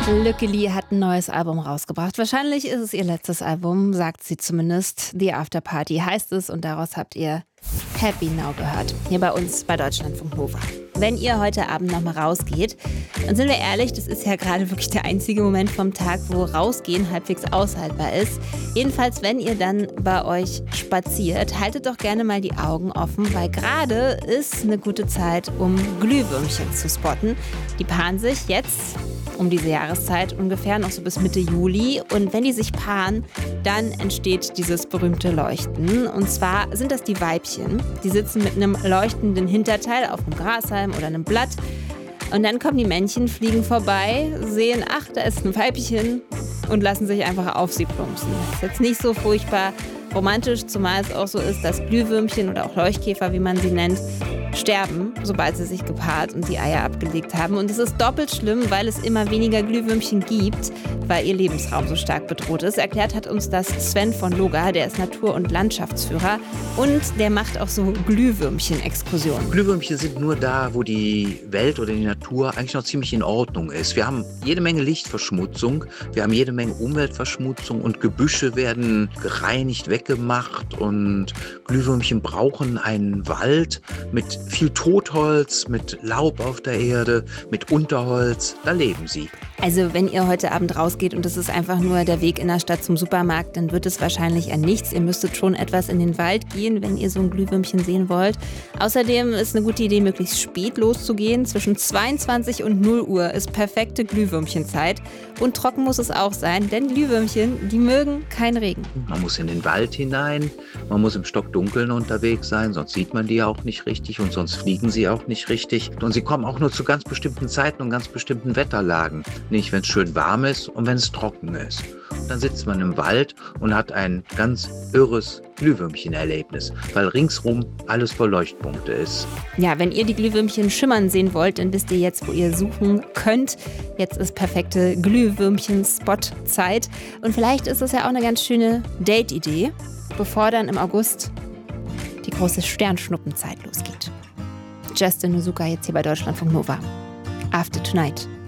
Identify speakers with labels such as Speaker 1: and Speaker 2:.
Speaker 1: Lückeli hat ein neues Album rausgebracht. Wahrscheinlich ist es ihr letztes Album, sagt sie zumindest. The After Party heißt es und daraus habt ihr Happy Now gehört. Hier bei uns bei Deutschlandfunk Nova. Wenn ihr heute Abend nochmal rausgeht, dann sind wir ehrlich, das ist ja gerade wirklich der einzige Moment vom Tag, wo rausgehen halbwegs aushaltbar ist. Jedenfalls, wenn ihr dann bei euch spaziert, haltet doch gerne mal die Augen offen, weil gerade ist eine gute Zeit, um Glühwürmchen zu spotten. Die paaren sich jetzt um diese Jahreszeit ungefähr noch so bis Mitte Juli. Und wenn die sich paaren, dann entsteht dieses berühmte Leuchten. Und zwar sind das die Weibchen. Die sitzen mit einem leuchtenden Hinterteil auf einem Grashalm oder einem Blatt. Und dann kommen die Männchen, fliegen vorbei, sehen, ach, da ist ein Weibchen und lassen sich einfach auf sie plumpsen. Ist jetzt nicht so furchtbar romantisch, zumal es auch so ist, dass Glühwürmchen oder auch Leuchtkäfer, wie man sie nennt, sterben, sobald sie sich gepaart und die Eier abgelegt haben. Und es ist doppelt schlimm, weil es immer weniger Glühwürmchen gibt, weil ihr Lebensraum so stark bedroht ist. Erklärt hat uns das Sven von Loga, der ist Natur- und Landschaftsführer und der macht auch so Glühwürmchen-Exkursionen.
Speaker 2: Glühwürmchen sind nur da, wo die Welt oder die Natur eigentlich noch ziemlich in Ordnung ist. Wir haben jede Menge Lichtverschmutzung, wir haben jede Menge Umweltverschmutzung und Gebüsche werden gereinigt, weggemacht und Glühwürmchen brauchen einen Wald mit viel Totholz, mit Laub auf der Erde, mit Unterholz, da leben sie.
Speaker 1: Also wenn ihr heute Abend rausgeht und es ist einfach nur der Weg in der Stadt zum Supermarkt, dann wird es wahrscheinlich an nichts. Ihr müsstet schon etwas in den Wald gehen, wenn ihr so ein Glühwürmchen sehen wollt. Außerdem ist eine gute Idee, möglichst spät loszugehen. Zwischen 22 und 0 Uhr ist perfekte Glühwürmchenzeit. Und trocken muss es auch sein, denn Glühwürmchen, die mögen keinen Regen.
Speaker 2: Man muss in den Wald hinein, man muss im Stockdunkeln unterwegs sein, sonst sieht man die auch nicht richtig und sonst fliegen sie auch nicht richtig. Und sie kommen auch nur zu ganz bestimmten Zeiten und ganz bestimmten Wetterlagen. Nicht, wenn es schön warm ist und wenn es trocken ist. Und dann sitzt man im Wald und hat ein ganz irres Glühwürmchen-Erlebnis, weil ringsrum alles voll Leuchtpunkte ist.
Speaker 1: Ja, wenn ihr die Glühwürmchen schimmern sehen wollt, dann wisst ihr jetzt, wo ihr suchen könnt. Jetzt ist perfekte Glühwürmchen-Spot-Zeit. Und vielleicht ist das ja auch eine ganz schöne Date-Idee, bevor dann im August die große Sternschnuppenzeit losgeht. Justin Nozuka jetzt hier bei Deutschlandfunk Nova. After Tonight.